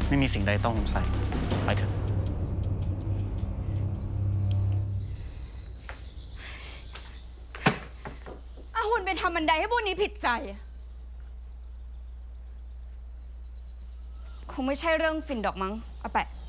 ไม่มีสิ่งใดต้องสงสัยไปเถอะอาหุ่นไปทำบันไดให้พวกนี้ผิดใจคงไม่ใช่เรื่องฝิ่นดอกมั้งอาแปะ